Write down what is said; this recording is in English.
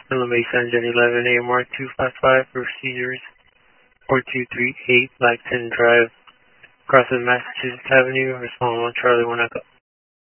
Inland Base Engine 11 AMR 255 procedures 4238 Blackton Drive, Crossing Massachusetts Avenue, respond 1 Charlie 1 Echo.